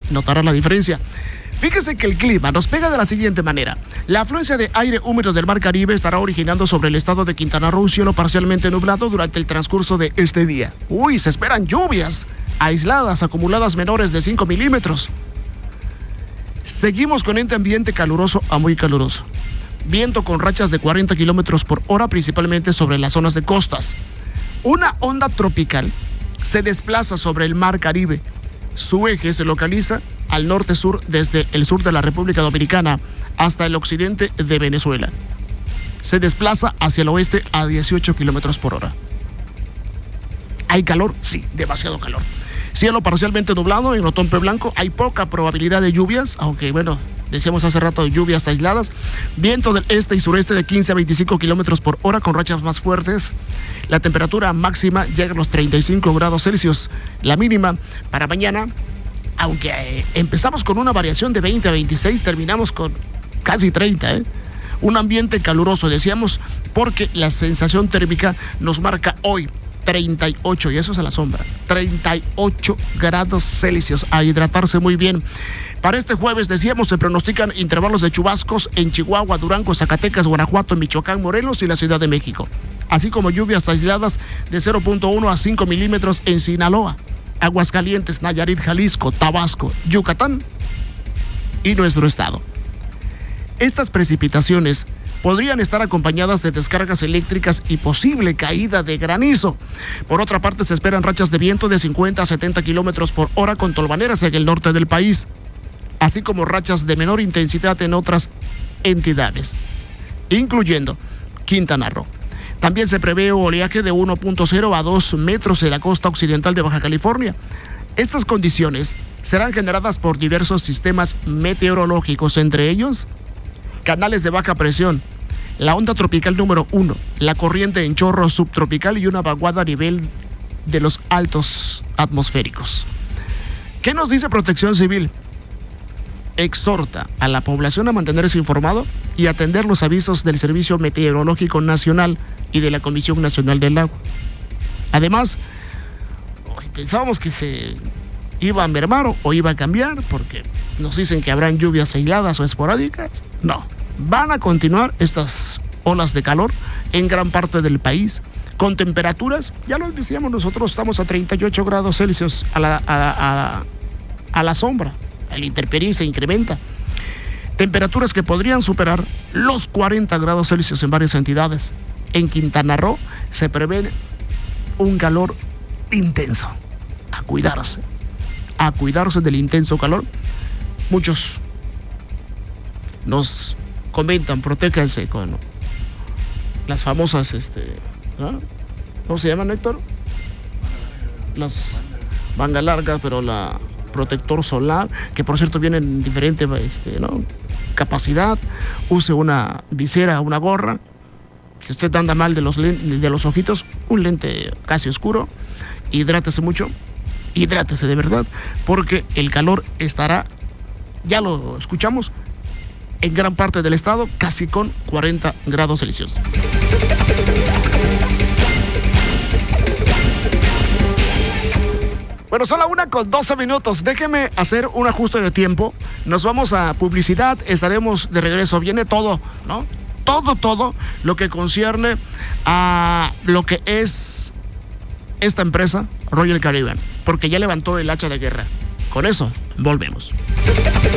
notará la diferencia. Fíjese que el clima nos pega de la siguiente manera. La afluencia de aire húmedo del Mar Caribe estará originando sobre el estado de Quintana Roo un cielo parcialmente nublado durante el transcurso de este día. Se esperan lluvias aisladas acumuladas menores de 5 milímetros. Seguimos con este ambiente caluroso a muy caluroso. Viento con rachas de 40 kilómetros por hora, principalmente sobre las zonas de costas. Una onda tropical se desplaza sobre el Mar Caribe. Su eje se localiza al norte-sur desde el sur de la República Dominicana hasta el occidente de Venezuela. Se desplaza hacia el oeste a 18 kilómetros por hora. ¿Hay calor? Sí, demasiado calor. Cielo parcialmente nublado en Otompe Blanco. Hay poca probabilidad de lluvias, aunque decíamos hace rato de lluvias aisladas. Viento del este y sureste de 15 a 25 kilómetros por hora con rachas más fuertes. La temperatura máxima llega a los 35 grados Celsius. La mínima para mañana, aunque empezamos con una variación de 20 a 26, terminamos con casi 30, Un ambiente caluroso, decíamos, porque la sensación térmica nos marca hoy 38, y eso es a la sombra, 38 grados Celsius, a hidratarse muy bien. Para este jueves, decíamos, se pronostican intervalos de chubascos en Chihuahua, Durango, Zacatecas, Guanajuato, Michoacán, Morelos y la Ciudad de México, así como lluvias aisladas de 0.1 a 5 milímetros en Sinaloa, Aguascalientes, Nayarit, Jalisco, Tabasco, Yucatán y nuestro estado. Estas precipitaciones podrían estar acompañadas de descargas eléctricas y posible caída de granizo. Por otra parte, se esperan rachas de viento de 50 a 70 kilómetros por hora con tolvaneras en el norte del país, así como rachas de menor intensidad en otras entidades, incluyendo Quintana Roo. También se prevé oleaje de 1.0 a 2 metros en la costa occidental de Baja California. Estas condiciones serán generadas por diversos sistemas meteorológicos, entre ellos canales de baja presión, la onda tropical número 1, la corriente en chorro subtropical y una vaguada a nivel de los altos atmosféricos. ¿Qué nos dice Protección Civil? Exhorta a la población a mantenerse informado y atender los avisos del Servicio Meteorológico Nacional y de la Comisión Nacional del Agua. Además, pensábamos que se iba a mermar o iba a cambiar, porque nos dicen que habrán lluvias aisladas o esporádicas. No, van a continuar estas olas de calor en gran parte del país, con temperaturas, ya lo decíamos nosotros, estamos a 38 grados Celsius a la sombra, la intemperie se incrementa. Temperaturas que podrían superar los 40 grados Celsius en varias entidades. En Quintana Roo se prevé un calor intenso. A cuidarse del intenso calor. Muchos nos comentan, protéjanse con las famosas, ¿cómo se llaman, Héctor? Las manga largas, pero la protector solar, que por cierto vienen en diferente capacidad. Use una visera, una gorra. Si usted anda mal de los ojitos, un lente casi oscuro. Hidrátese mucho. Hidrátese de verdad, porque el calor estará, ya lo escuchamos, en gran parte del estado, casi con 40 grados Celsius. Bueno, son las 1:12. Déjeme hacer un ajuste de tiempo. Nos vamos a publicidad, estaremos de regreso. Viene todo, ¿no? Todo lo que concierne a lo que es esta empresa, Royal Caribbean, porque ya levantó el hacha de guerra. Con eso, volvemos.